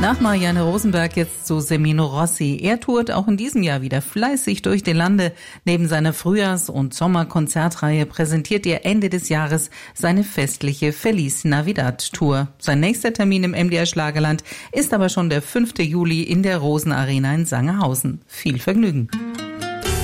Nach Marianne Rosenberg jetzt zu Semino Rossi. Er tourt auch in diesem Jahr wieder fleißig durch die Lande. Neben seiner Frühjahrs- und Sommerkonzertreihe präsentiert er Ende des Jahres seine festliche Feliz Navidad Tour. Sein nächster Termin im MDR Schlagerland ist aber schon der 5. Juli in der Rosenarena in Sangerhausen. Viel Vergnügen.